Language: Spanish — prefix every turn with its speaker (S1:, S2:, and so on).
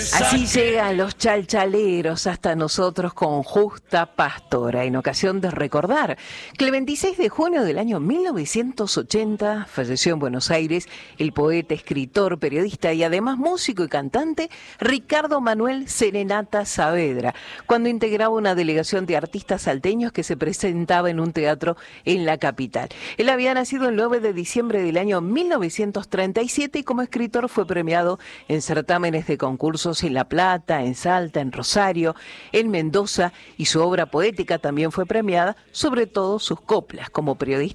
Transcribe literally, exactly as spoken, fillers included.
S1: Así llegan los chalchaleros hasta nosotros con Justa Pastora, en ocasión de recordar que el veintiséis de junio del año mil novecientos ochenta falleció en Buenos Aires el poeta, escritor, periodista y además músico y cantante Ricardo Manuel Serenata Saavedra, cuando integraba una delegación de artistas salteños que se presentaba en un teatro en la capital. Él había nacido el nueve de diciembre del año mil novecientos treinta y siete y como escritor fue premiado en certámenes de concursos en La Plata, en Salta, en Rosario, en Mendoza, y su obra poética también fue premiada, sobre todo sus coplas. Como periodista